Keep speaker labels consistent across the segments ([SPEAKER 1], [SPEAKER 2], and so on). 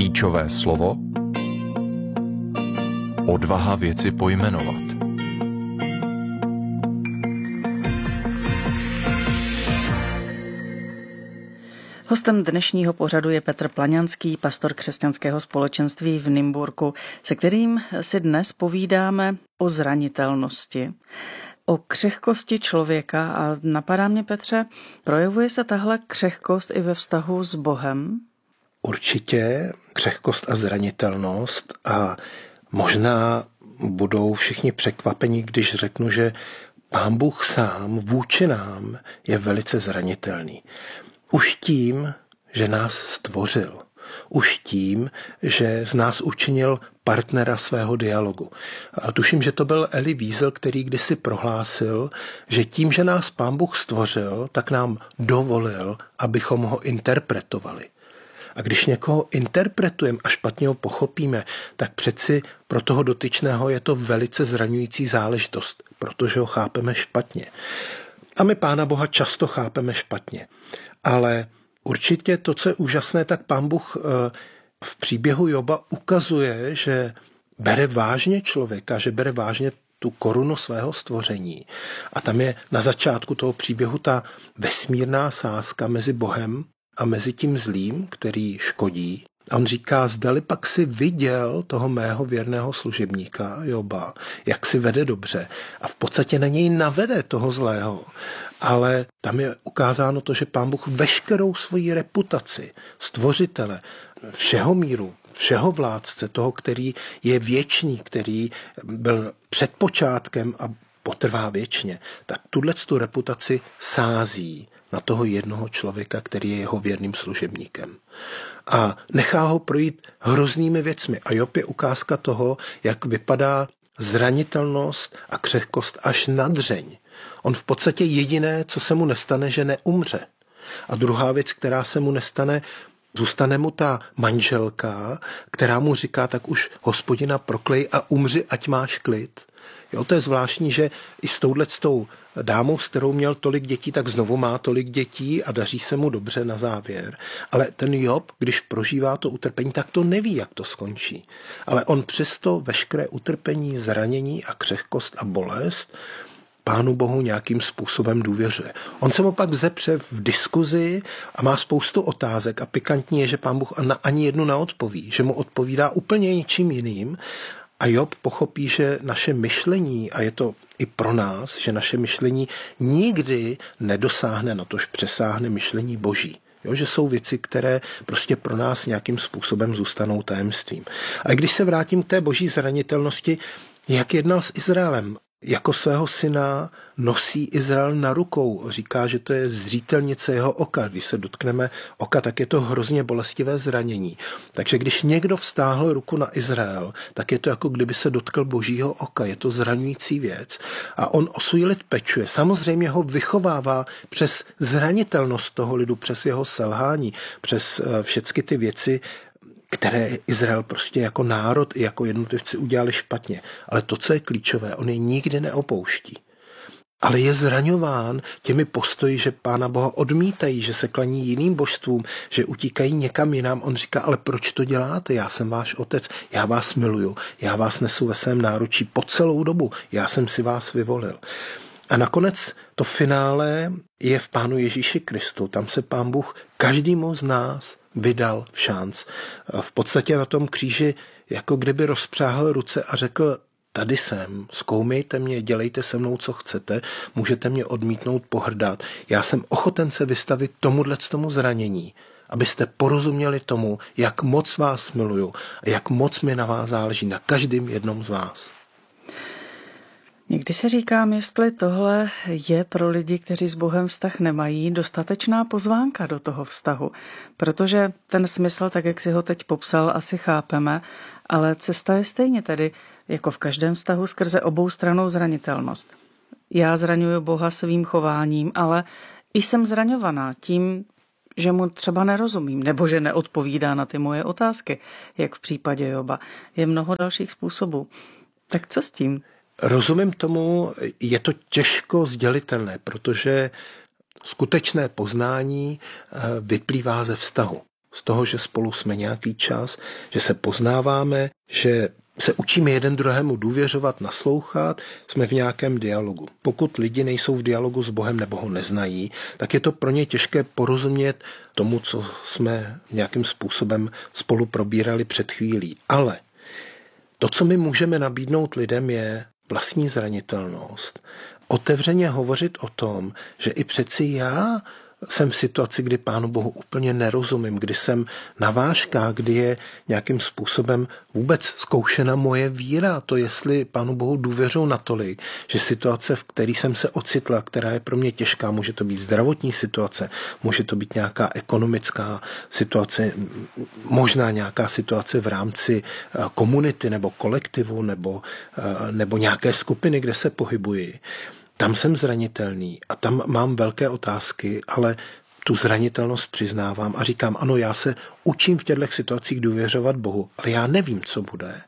[SPEAKER 1] Klíčové slovo. Odvaha věci pojmenovat.
[SPEAKER 2] Hostem dnešního pořadu je Petr Plaňanský, pastor křesťanského společenství v Nymburku, se kterým si dnes povídáme o zranitelnosti, o křehkosti člověka. A napadá mě, Petře, projevuje se tahle křehkost i ve vztahu s Bohem?
[SPEAKER 3] Určitě křehkost a zranitelnost, a možná budou všichni překvapeni, když řeknu, že Pán Bůh sám vůči nám je velice zranitelný. Už tím, že nás stvořil. Už tím, že z nás učinil partnera svého dialogu. A tuším, že to byl Elie Wiesel, který kdysi prohlásil, že tím, že nás Pán Bůh stvořil, tak nám dovolil, abychom ho interpretovali. A když někoho interpretujeme a špatně ho pochopíme, tak přeci pro toho dotyčného je to velice zraňující záležitost, protože ho chápeme špatně. A my Pána Boha často chápeme špatně. Ale určitě to, co je úžasné, tak Pán Bůh v příběhu Joba ukazuje, že bere vážně člověka, že bere vážně tu korunu svého stvoření. A tam je na začátku toho příběhu ta vesmírná sázka mezi Bohem a mezi tím zlým, který škodí. A on říká, zdali pak si viděl toho mého věrného služebníka Joba, jak si vede dobře. A v podstatě na něj navede toho zlého. Ale tam je ukázáno to, že Pán Bůh veškerou svoji reputaci stvořitele, všeho míru, všeho vládce, toho, který je věčný, který byl před počátkem a potrvá věčně, tak tu reputaci sází na toho jednoho člověka, který je jeho věrným služebníkem. A nechá ho projít hroznými věcmi. A Job je ukázka toho, jak vypadá zranitelnost a křehkost až na dřeň. On v podstatě jediné, co se mu nestane, že neumře. A druhá věc, která se mu nestane, zůstane mu ta manželka, která mu říká, tak už Hospodina proklej a umři, ať máš klid. Jo, to je zvláštní, že i s touhletou dámou, s kterou měl tolik dětí, tak znovu má tolik dětí a daří se mu dobře na závěr. Ale ten Job, když prožívá to utrpení, tak to neví, jak to skončí. Ale on přesto veškeré utrpení, zranění a křehkost a bolest Pánu Bohu nějakým způsobem důvěřuje. On se mu pak vzepře v diskuzi a má spoustu otázek a pikantní je, že Pán Bůh ani jednu neodpoví, že mu odpovídá úplně něčím jiným. A Job pochopí, že naše myšlení, a je to i pro nás, že naše myšlení nikdy nedosáhne, natož přesáhne myšlení Boží. Jo, že jsou věci, které prostě pro nás nějakým způsobem zůstanou tajemstvím. A když se vrátím k té boží zranitelnosti, jak jednal s Izraelem? Jako svého syna nosí Izrael na rukou. Říká, že to je zřetelnice jeho oka. Když se dotkneme oka, tak je to hrozně bolestivé zranění. Takže když někdo vztáhl ruku na Izrael, tak je to jako kdyby se dotkl božího oka. Je to zraňující věc. A on o svůj lid pečuje. Samozřejmě ho vychovává přes zranitelnost toho lidu, přes jeho selhání, přes všechny ty věci, které Izrael prostě jako národ i jako jednotlivci udělali špatně. Ale to, co je klíčové, on je nikdy neopouští. Ale je zraňován těmi postoji, že Pána Boha odmítají, že se klaní jiným božstvům, že utíkají někam jinam. On říká, ale proč to děláte? Já jsem váš otec, já vás miluju, já vás nesu ve svém náručí po celou dobu, já jsem si vás vyvolil. A nakonec to finále je v Pánu Ježíši Kristu. Tam se Pán Bůh každému z nás vydal v šanc. V podstatě na tom kříži jako kdyby rozpřáhl ruce a řekl, tady jsem, zkoumejte mě, dělejte se mnou, co chcete, můžete mě odmítnout, pohrdat. Já jsem ochoten se vystavit tomu zranění, abyste porozuměli tomu, jak moc vás miluju a jak moc mi na vás záleží, na každém jednom z vás.
[SPEAKER 2] Někdy si říkám, jestli tohle je pro lidi, kteří s Bohem vztah nemají, dostatečná pozvánka do toho vztahu. Protože ten smysl, tak jak si ho teď popsal, asi chápeme, ale cesta je stejně tedy, jako v každém vztahu, skrze oboustrannou zranitelnost. Já zraňuju Boha svým chováním, ale i jsem zraňovaná tím, že mu třeba nerozumím, nebo že neodpovídá na ty moje otázky, jak v případě Joba. Je mnoho dalších způsobů. Tak co s tím?
[SPEAKER 3] Rozumím tomu, je to těžko sdělitelné, protože skutečné poznání vyplývá ze vztahu. z toho, že spolu jsme nějaký čas, že se poznáváme, že se učíme jeden druhému důvěřovat, naslouchat, jsme v nějakém dialogu. Pokud lidi nejsou v dialogu s Bohem nebo ho neznají, tak je to pro ně těžké porozumět tomu, co jsme nějakým způsobem spolu probírali před chvílí. Ale to, co my můžeme nabídnout lidem, je vlastní zranitelnost. Otevřeně hovořit o tom, že i přeci já jsem v situaci, kdy Pánu Bohu úplně nerozumím, kdy jsem na vážkách, kdy je nějakým způsobem vůbec zkoušena moje víra, to jestli Pánu Bohu důvěřuji natolik, že situace, v které jsem se ocitla, která je pro mě těžká, může to být zdravotní situace, může to být nějaká ekonomická situace, možná nějaká situace v rámci komunity nebo kolektivu nebo nějaké skupiny, kde se pohybuji. Tam jsem zranitelný a tam mám velké otázky, ale tu zranitelnost přiznávám a říkám, ano, já se učím v těchto situacích důvěřovat Bohu, ale já nevím, co bude.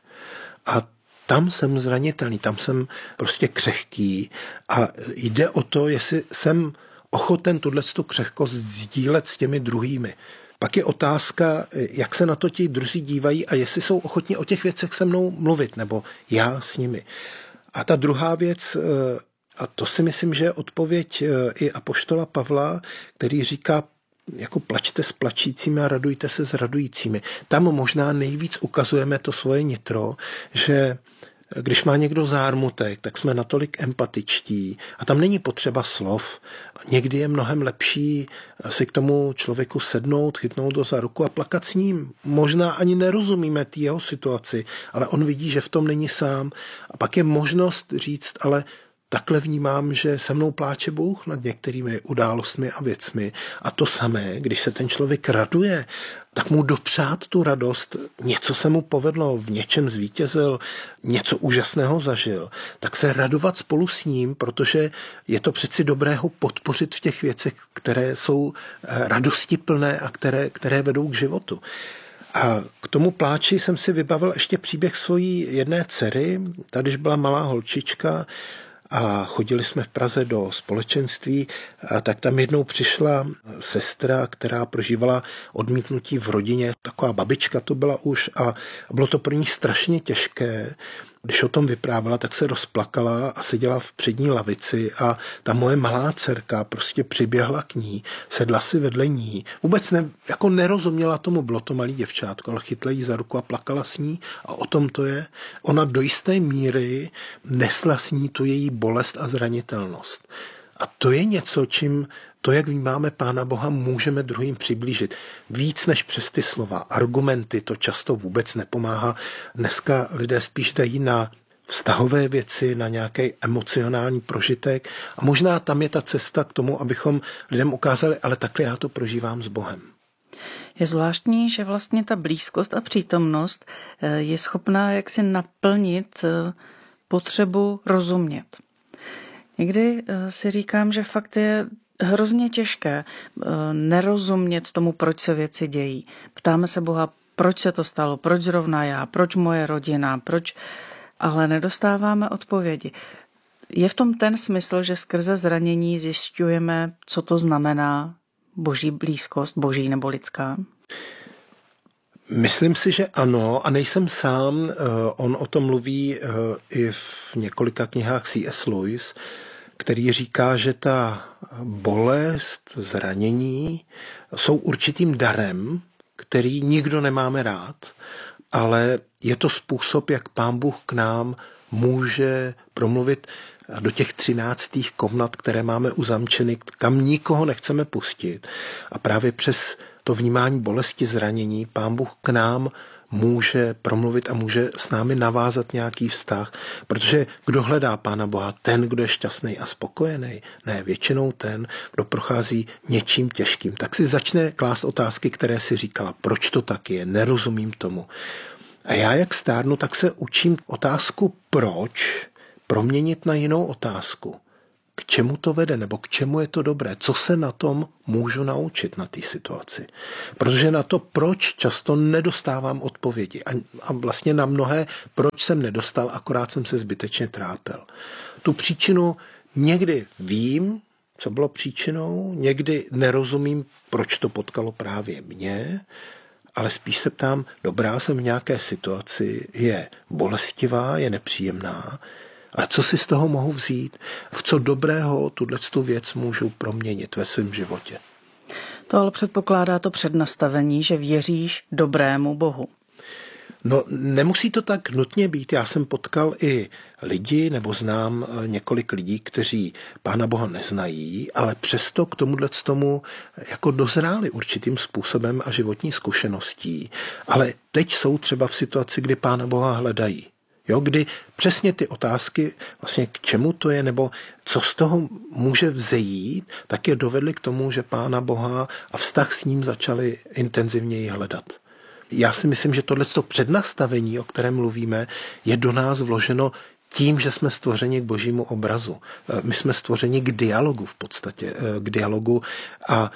[SPEAKER 3] A tam jsem zranitelný, tam jsem prostě křehký a jde o to, jestli jsem ochoten tuto křehkost sdílet s těmi druhými. Pak je otázka, jak se na to ti druzí dívají a jestli jsou ochotní o těch věcech se mnou mluvit, nebo já s nimi. A ta druhá věc, a to si myslím, že je odpověď i apoštola Pavla, který říká, jako plačte s plačícími a radujte se s radujícími. Tam možná nejvíc ukazujeme to svoje nitro, že když má někdo zármutek, tak jsme natolik empatičtí a tam není potřeba slov. Někdy je mnohem lepší si k tomu člověku sednout, chytnout ho za ruku a plakat s ním. Možná ani nerozumíme té jeho situaci, ale on vidí, že v tom není sám. A pak je možnost říct, ale takhle vnímám, že se mnou pláče Bůh nad některými událostmi a věcmi. A to samé, když se ten člověk raduje, tak mu dopřát tu radost, něco se mu povedlo, v něčem zvítězil, něco úžasného zažil, tak se radovat spolu s ním, protože je to přeci dobré ho podpořit v těch věcech, které jsou radostiplné a které vedou k životu. A k tomu pláči jsem si vybavil ještě příběh svojí jedné dcery, tady, když byla malá holčička, a chodili jsme v Praze do společenství, tak tam jednou přišla sestra, která prožívala odmítnutí v rodině. Taková babička to byla už a bylo to pro ní strašně těžké. Když o tom vyprávěla, tak se rozplakala a seděla v přední lavici a ta moje malá dcerka prostě přiběhla k ní, sedla si vedle ní. Vůbec jako nerozuměla tomu, bylo to malý děvčátko, ale chytla jí za ruku a plakala s ní a o tom to je. Ona do jisté míry nesla s ní tu její bolest a zranitelnost. A to je něco, čím to, jak vnímáme Pána Boha, můžeme druhým přiblížit. Víc než přes ty slova. Argumenty to často vůbec nepomáhá. Dneska lidé spíš dají na vztahové věci, na nějaký emocionální prožitek. A možná tam je ta cesta k tomu, abychom lidem ukázali, ale takhle já to prožívám s Bohem.
[SPEAKER 2] Je zvláštní, že vlastně ta blízkost a přítomnost je schopná jaksi naplnit potřebu rozumět. Někdy si říkám, že fakt je hrozně těžké nerozumět tomu, proč se věci dějí. Ptáme se Boha, proč se to stalo, proč zrovna já, proč moje rodina, proč, ale nedostáváme odpovědi. Je v tom ten smysl, že skrze zranění zjišťujeme, co to znamená boží blízkost, boží nebo lidská?
[SPEAKER 3] Myslím si, že ano a nejsem sám. On o tom mluví i v několika knihách C.S. Lewis, který říká, že ta bolest, zranění jsou určitým darem, který nikdo nemáme rád, ale je to způsob, jak Pán Bůh k nám může promluvit do těch 13. komnat, které máme uzamčeny, kam nikoho nechceme pustit. A právě přes to vnímání bolesti, zranění Pán Bůh k nám může promluvit a může s námi navázat nějaký vztah, protože kdo hledá Pána Boha? Ten, kdo je šťastný a spokojený. Ne, většinou ten, kdo prochází něčím těžkým. Tak si začne klást otázky, které si říkala, proč to tak je, nerozumím tomu. A já jak stárnu, tak se učím otázku proč proměnit na jinou otázku. K čemu to vede, nebo k čemu je to dobré? Co se na tom můžu naučit na té situaci? Protože na to, proč často nedostávám odpovědi. A vlastně na mnohé, proč jsem nedostal, akorát jsem se zbytečně trápil. Tu příčinu někdy vím, co bylo příčinou, někdy nerozumím, proč to potkalo právě mě, ale spíš se ptám, dobrá, jsem v nějaké situaci, je bolestivá, je nepříjemná, ale co si z toho mohu vzít? V co dobrého tuto věc můžu proměnit ve svém životě?
[SPEAKER 2] To ale předpokládá to přednastavení, že věříš dobrému Bohu.
[SPEAKER 3] No, nemusí to tak nutně být. Já jsem potkal i lidi, nebo znám několik lidí, kteří Pána Boha neznají, ale přesto k tomu jako dozráli určitým způsobem a životní zkušeností. Ale teď jsou třeba v situaci, kdy Pána Boha hledají. Jo, kdy přesně ty otázky, vlastně k čemu to je, nebo co z toho může vzejít, tak je dovedly k tomu, že Pána Boha a vztah s ním začali intenzivněji hledat. Já si myslím, že tohleto přednastavení, o kterém mluvíme, je do nás vloženo tím, že jsme stvořeni k božímu obrazu. My jsme stvořeni k dialogu v podstatě, k dialogu a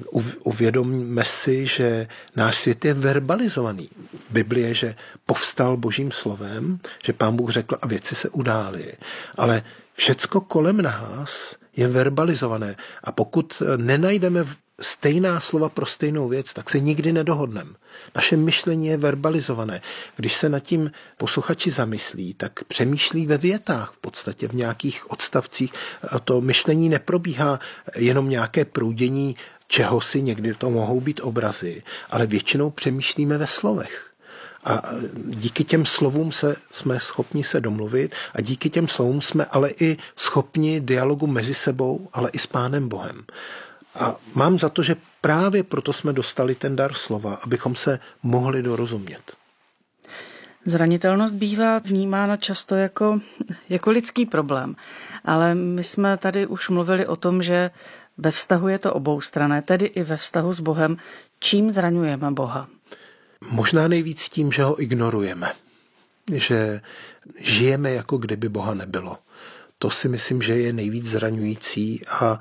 [SPEAKER 3] uvědomme si, že náš svět je verbalizovaný. V Biblii je, že povstal božím slovem, že Pán Bůh řekl a věci se udály. Ale všecko kolem nás je verbalizované a pokud nenajdeme stejná slova pro stejnou věc, tak se nikdy nedohodneme. Naše myšlení je verbalizované. Když se nad tím posluchači zamyslí, tak přemýšlí ve větách v podstatě, v nějakých odstavcích. To myšlení neprobíhá jenom nějaké proudění čehosi, někdy to mohou být obrazy, ale většinou přemýšlíme ve slovech. A díky těm slovům jsme schopni se domluvit a díky těm slovům jsme ale i schopni dialogu mezi sebou, ale i s Pánem Bohem. A mám za to, že právě proto jsme dostali ten dar slova, abychom se mohli dorozumět.
[SPEAKER 2] Zranitelnost bývá vnímána často jako lidský problém, ale my jsme tady už mluvili o tom, že ve vztahu je to oboustranné, tedy i ve vztahu s Bohem. Čím zraňujeme Boha?
[SPEAKER 3] Možná nejvíc tím, že ho ignorujeme, že žijeme, jako kdyby Boha nebylo. To si myslím, že je nejvíc zraňující a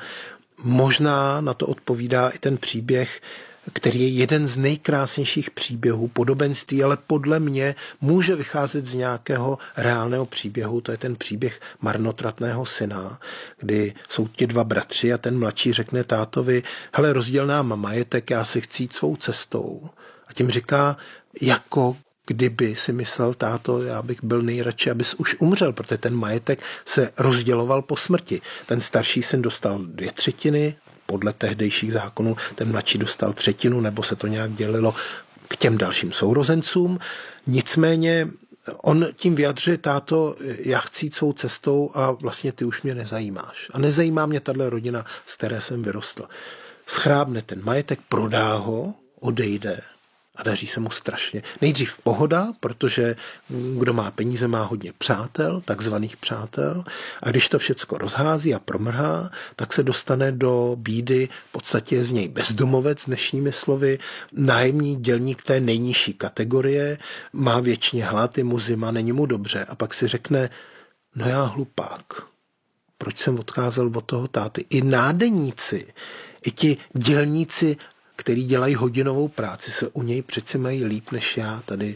[SPEAKER 3] možná na to odpovídá i ten příběh, který je jeden z nejkrásnějších příběhů podobenství, ale podle mě může vycházet z nějakého reálného příběhu. To je ten příběh marnotratného syna, kdy jsou ti dva bratři a ten mladší řekne tátovi, hele, rozděl nám majetek, já si chci jít svou cestou. A tím říká, jako kdyby si myslel, táto, já bych byl nejradši, abys už umřel, protože ten majetek se rozděloval po smrti. Ten starší syn dostal 2/3, podle tehdejších zákonů, ten mladší dostal 1/3, nebo se to nějak dělilo k těm dalším sourozencům. Nicméně on tím vyjadřuje, táto, já chci jít svou cestou a vlastně ty už mě nezajímáš. A nezajímá mě tahle rodina, z které jsem vyrostl. Schrábne ten majetek, prodá ho, odejde a daří se mu strašně. Nejdřív pohoda, protože kdo má peníze, má hodně přátel, takzvaných přátel. A když to všecko rozhází a promrhá, tak se dostane do bídy, v podstatě je z něj bezdomovec dnešními slovy, nájemní dělník té nejnižší kategorie, má věčně hlad, je mu zima, není mu dobře. A pak si řekne, no já hlupák, proč jsem odcházel od toho táty? I nádeníci, i ti dělníci, který dělají hodinovou práci, se u něj přeci mají líp než já tady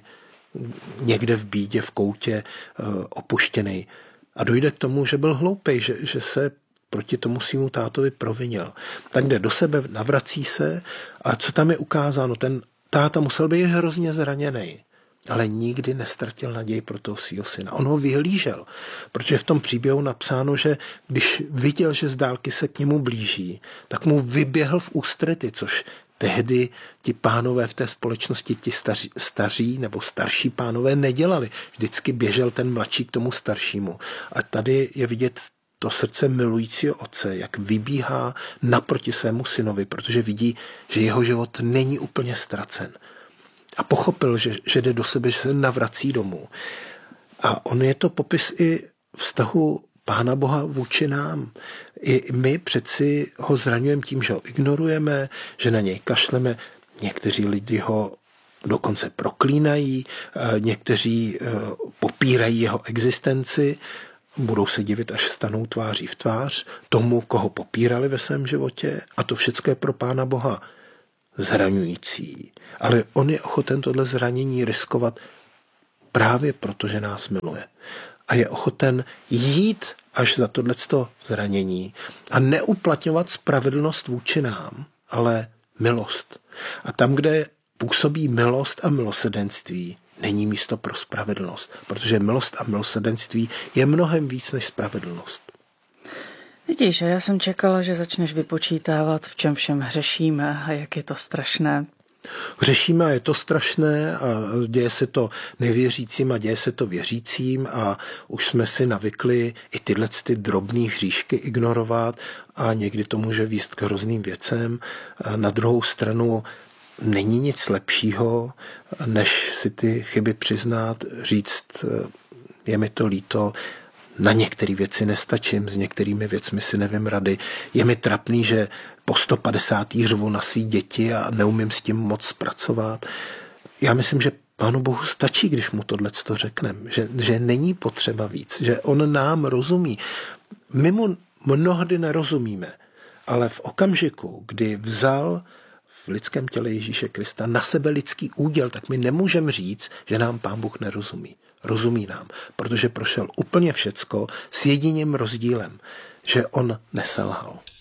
[SPEAKER 3] někde v bídě, v koutě, opuštěnej. A dojde k tomu, že byl hloupej, že se proti tomu svýmu tátovi provinil. Tak jde do sebe, navrací se, ale co tam je ukázáno, ten táta musel být hrozně zraněnej, ale nikdy nestratil naději pro toho svýho syna. On ho vyhlížel, protože v tom příběhu napsáno, že když viděl, že z dálky se k němu blíží, tak mu vyběhl v ústrety, což tehdy ti pánové v té společnosti, ti staří nebo starší pánové nedělali. Vždycky běžel ten mladší k tomu staršímu. A tady je vidět to srdce milujícího otce, jak vybíhá naproti svému synovi, protože vidí, že jeho život není úplně ztracen. A pochopil, že jde do sebe, že se navrací domů. A on je to popis i vztahu Pána Boha vůči nám. I my přeci ho zraňujeme tím, že ho ignorujeme, že na něj kašleme. Někteří lidi ho dokonce proklínají, někteří popírají jeho existenci, budou se divit, až stanou tváří v tvář tomu, koho popírali ve svém životě. A to všechno je pro Pána Boha zraňující. Ale on je ochoten tohle zranění riskovat právě proto, že nás miluje. a je ochoten jít až za tohleto zranění a neuplatňovat spravedlnost vůči nám, ale milost. A tam, kde působí milost a milosrdenství, není místo pro spravedlnost, protože milost a milosrdenství je mnohem víc než spravedlnost.
[SPEAKER 2] Vidíš, a já jsem čekala, že začneš vypočítávat, v čem všem hřešíme a jak je to strašné.
[SPEAKER 3] Hřešíme a je to strašné a děje se to nevěřícím a děje se to věřícím a už jsme si navykli i tyhle drobné hříšky ignorovat a někdy to může vést k hrozným věcem. A na druhou stranu není nic lepšího, než si ty chyby přiznat, říct, je mi to líto, na některé věci nestačím, s některými věcmi si nevím rady. Je mi trapný, že po 150. řvu na svý děti a neumím s tím moc pracovat. Já myslím, že Pánu Bohu stačí, když mu tohleto řekneme, že není potřeba víc, že on nám rozumí. My mu mnohdy nerozumíme, ale v okamžiku, kdy vzal v lidském těle Ježíše Krista na sebe lidský úděl, tak my nemůžeme říct, že nám Pán Bůh nerozumí. Rozumí nám, protože prošel úplně všecko s jediným rozdílem, že on neselhal.